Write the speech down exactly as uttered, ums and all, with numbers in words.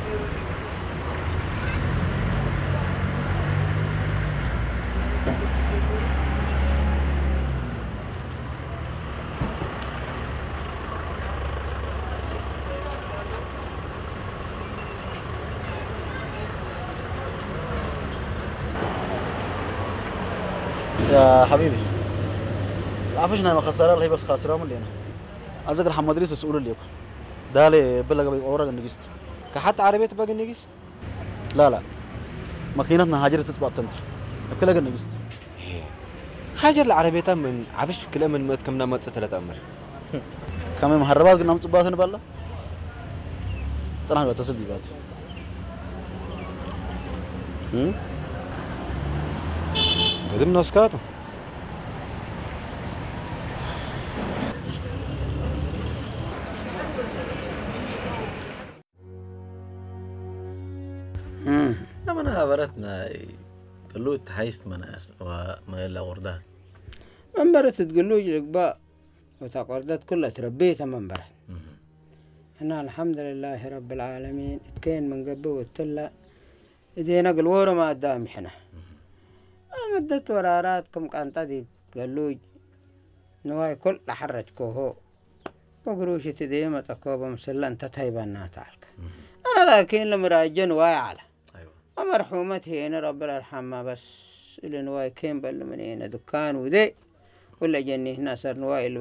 يا حبيبي عفشنا ما خسارة الله بس خاسرة من لينا أذكر حمد ريس سؤول اللي يكون دالي بلغ بي أورا النجست كحتى عربية باقي النجست لا لا ماكينتنا هاجر تسبق تنتر بكل النجست هاجر العربية من عفش كلام من مت كم نامت ثلاث أمر كم مهربات قلنا مصبات نبلا ترى تصل ديبات هم قدمنا سكاته لما أنا برتنا قالوا تحيست مناس وما إلا وردات من برت تقولوا لك بقى وتقردات كلها تربيتها من برت هنا الحمد لله رب العالمين اتكين من قبل والتلا إدينا قلورة ما قدام حنا مدت وراراتكم كان تدي قالوا نواي كل حرج كوهو وقروش تديما تكوبا مسلان تتهيبنا تعلق أنا لكن لما راجع نواي على ومرحومتي أنا رب الرحمة بس اللي نواي كين بل من هنا دكان ودي ولا جني هنا صار نواي